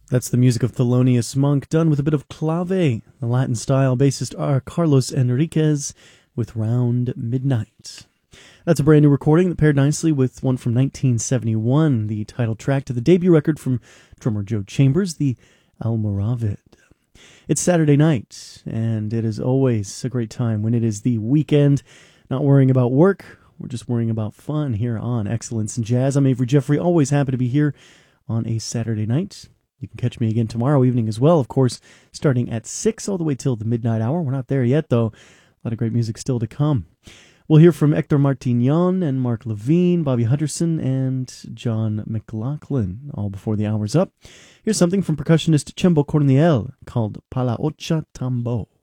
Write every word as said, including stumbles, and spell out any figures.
That's the music of Thelonious Monk, done with a bit of clave, the Latin-style bassist are Carlos Enriquez with Round Midnight. That's a brand new recording that paired nicely with one from nineteen seventy-one, the title track to the debut record from drummer Joe Chambers, the Almoravid. It's Saturday night, and it is always a great time when it is the weekend, not worrying about work, we're just worrying about fun here on Excellence in Jazz. I'm Avery Jeffrey, always happy to be here on a Saturday night. You can catch me again tomorrow evening as well, of course, starting at six all the way till the midnight hour. We're not there yet, though. A lot of great music still to come. We'll hear from Hector Martignon and Mark Levine, Bobby Hunterson, and John McLaughlin, all before the hour's up. Here's something from percussionist Chembo Corniel called Pala Ocha Tambo.